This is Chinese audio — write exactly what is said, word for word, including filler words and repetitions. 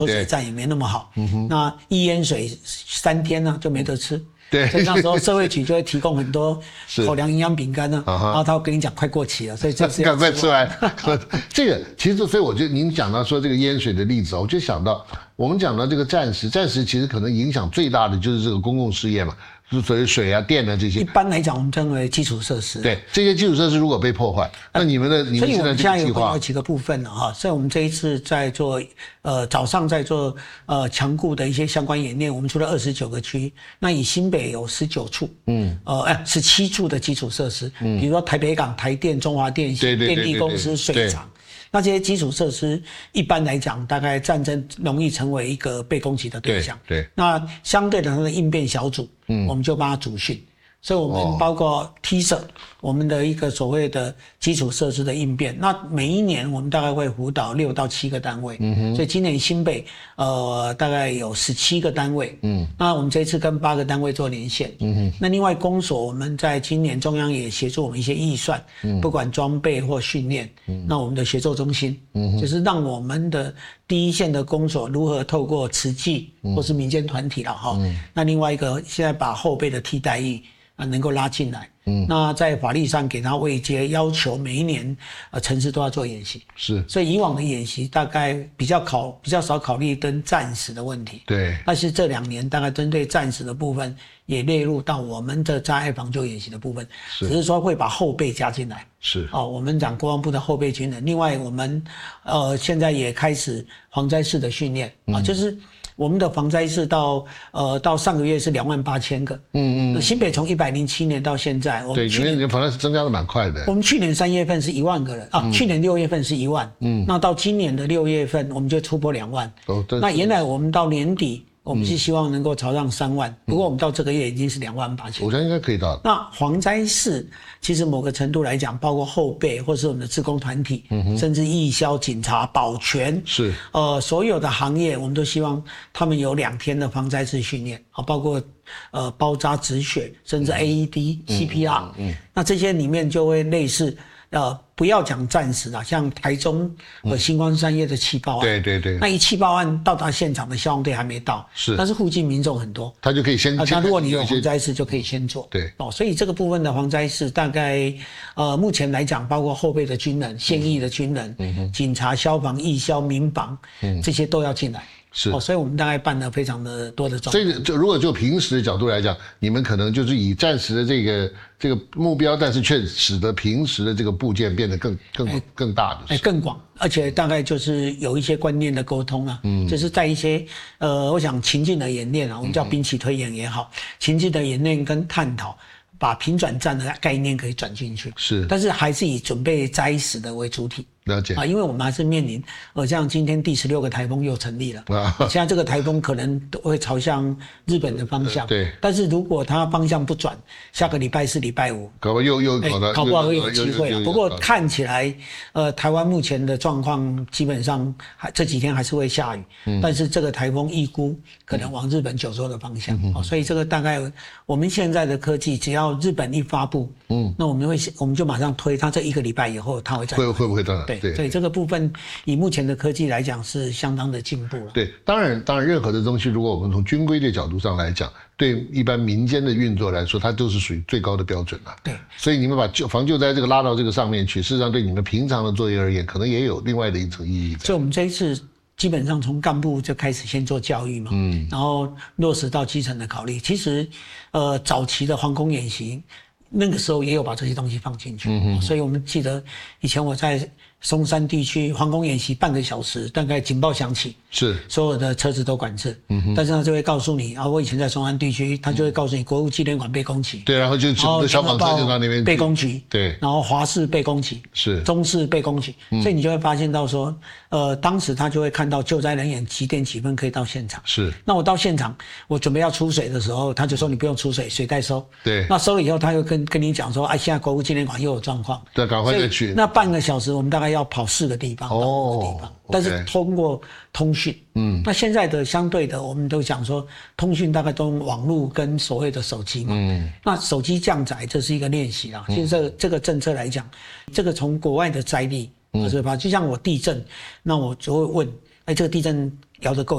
喝水站也没那么好。嗯、那一淹水三天呢、啊、就没得吃。 对， 所以那时候社会局就会提供很多口粮营养饼干呢，然后他会跟你讲快过期了，所以这是赶快吃完。这个其实，所以我觉得您讲到说这个淹水的例子，我就想到我们讲到这个战时，战时其实可能影响最大的就是这个公共事业嘛。就是所谓水啊、电啊这些， 一般来讲，我们称为基础设施。 对，这些基础设施如果被破坏，那你们的、呃、你们现在这个计划， 有几个部分了哈。所以我们这一次在做呃早上在做呃强固的一些相关演练，我们除了二十九个区，那以新北有十九处，嗯，呃哎十七处的基础设施，嗯，比如说台北港、台电、中华电信、电力公司、水厂。那这些基础设施一般来讲，大概战争容易成为一个被攻击的对象。 对，对那相对的它的应变小组，嗯，我们就帮他组训。所以我们包括 T 社、哦，我们的一个所谓的基础设施的应变。那每一年我们大概会辅导六到七个单位，嗯哼。所以今年新北呃大概有十七个单位，嗯。那我们这次跟八个单位做连线，嗯哼。那另外公所我们在今年中央也协助我们一些预算，嗯，不管装备或训练，嗯，那我们的协作中心，嗯，就是让我们的第一线的公所如何透过慈济或是民间团体了哈，嗯。那另外一个现在把后备的替代役。啊，能够拉进来，嗯，那在法律上给他位阶，要求每一年呃城市都要做演习， 是， 所以以往的演习大概比较考比较少考虑跟战时的问题， 对， 但是这两年大概针对战时的部分也列入到我们的灾害防救演习的部分，是，只是说会把后备加进来， 是， 哦，我们讲国防部的后备军人，另外我们呃现在也开始防灾式的训练啊，嗯，就是。我们的防灾室到呃到上个月是两万八千个，嗯嗯，新北从一百零七年到现在，我们对，因为你的防灾室增加的蛮快的。 我们去年三月份是一万个人啊，嗯，去年六月份是一万，嗯，那到今年的六月份我们就突破两万。哦，那原来我们到年底。我们是希望能够朝上三万，嗯，不过我们到这个月已经是两万八千。 我觉得应该可以到。 那防灾室其实某个程度来讲，包括后备或是我们的志工团体，嗯，甚至义消、警察、保全，是呃所有的行业，我们都希望他们有两天的防灾式训练，啊，包括呃包扎止血，甚至 A E D、C P R，嗯，嗯，那这些里面就会类似。呃，不要讲战时啦，像台中和新光三越的气爆案， 对对对， 那一气爆案到达现场的消防队还没到， 是， 但是附近民众很多， 他就可以先， 啊，那如果你有防灾室就可以先做， 对， 哦，所以这个部分的防灾室大概，呃，目前来讲，包括后备的军人、现役的军人、嗯、警察、消防、义消、民防，嗯，这些都要进来。是，哦，所以我们大概办了非常的多的状况。 所以，就如果就平时的角度来讲，你们可能就是以战时的这个这个目标，但是却使得平时的这个部件变得更更、欸、更大的， 哎、欸，更广，而且大概就是有一些观念的沟通啊，嗯，就是在一些呃，我想情境的演练啊，我们叫兵棋推演也好，嗯，情境的演练跟探讨。把平转战的概念可以转进去，是，但是还是以准备灾死的为主体。 了解啊，因为我们还是面临，呃，像今天第十六个台风又成立了，啊，现在这个台风可能都会朝向日本的方向，对。但是如果它方向不转，下个礼拜四、礼拜五， 搞不又又搞到， 搞不好会有机会了。不过看起来，呃，台湾目前的状况基本上还这几天还是会下雨，嗯，但是这个台风预估可能往日本九州的方向，嗯哦，所以这个大概我们现在的科技，只要日本一发布，嗯，那我们会我们就马上推，它这一个礼拜以后它会再会会不会到？ 对对，所以这个部分以目前的科技来讲是相当的进步了。 对，当然当然，任何的东西，如果我们从军规的角度上来讲，对一般民间的运作来说，它都是属于最高的标准了。对，所以你们把救防救灾这个拉到这个上面去，事实上对你们平常的作业而言，可能也有另外的一层意义。 所以我们这一次基本上从干部就开始先做教育嘛，嗯，然后落实到基层的考虑。其实，呃，早期的防空演习。那个时候也有把这些东西放进去，嗯，所以我们记得以前我在松山地区防空演习半个小时，大概警报响起，是所有的车子都管制，嗯，但是他就会告诉你啊，我以前在松山地区，他就会告诉你国务纪念馆被攻击， 对，然后就消防车就到那边被攻击， 对， 然后华视被攻击，是中视被攻击，嗯，所以你就会发现到说，呃，当时他就会看到救灾人员几点几分可以到现场，是，那我到现场，我准备要出水的时候，他就说你不用出水，水袋收，对，那收了以后，他又跟跟你讲说，哎，现在国务纪念馆又有状况， 对，赶快再去。 那半个小时，我们大概要跑四个地方，到五个地方，但是通过通讯，嗯，那现在的相对的，我们都讲说，通讯大概都用网络跟所谓的手机嘛，嗯，那手机降载这是一个练习啦。其实这个这个政策来讲，这个从国外的灾例，嗯，是吧？就像我地震，那我就会问，哎，这个地震摇得够。